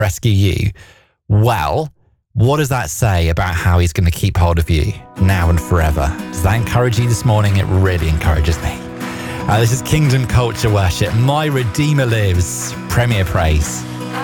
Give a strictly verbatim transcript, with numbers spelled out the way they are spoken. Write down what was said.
rescue you. Well, what does that say about how he's going to keep hold of you now and forever? Does that encourage you this morning? It really encourages me. Uh, this is Kingdom Culture Worship. My Redeemer lives. Premier praise.